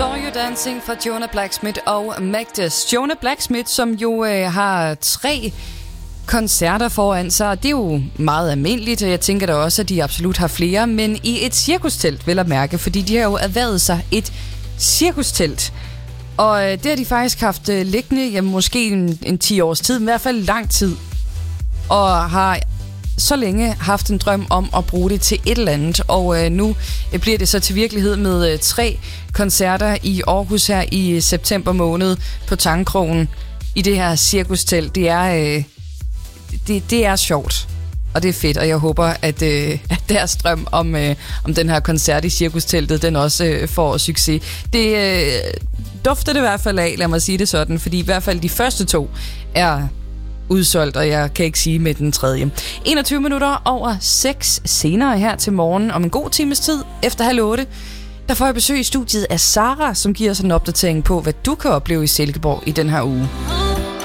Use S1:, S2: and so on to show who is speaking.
S1: Saw You Dancing fra Jonah Blacksmith og Magdes. Jonah Blacksmith, som jo har 3 koncerter foran sig. Det er jo meget almindeligt, og jeg tænker da også, at de absolut har flere, men i et cirkustelt, vil jeg mærke, fordi de har jo erhvervet sig et cirkustelt. Og det har de faktisk haft liggende, måske en 10 års tid, i hvert fald lang tid. Og har så længe haft en drøm om at bruge det til et eller andet. Og nu bliver det så til virkelighed med 3 koncerter i Aarhus her i september måned på Tangkrogen i det her cirkustelt. Det er sjovt, og det er fedt, og jeg håber, at deres drøm om den her koncert i cirkusteltet, den også får succes. Det dufter det i hvert fald af, lad mig sige det sådan, fordi i hvert fald de første 2 er udsolgt, og jeg kan ikke sige med den 3. 21 minutter over 6 senere her til morgen, om en god times tid efter 7:30, der får jeg besøg i studiet af Sara, som giver os en opdatering på, hvad du kan opleve i Silkeborg i den her uge.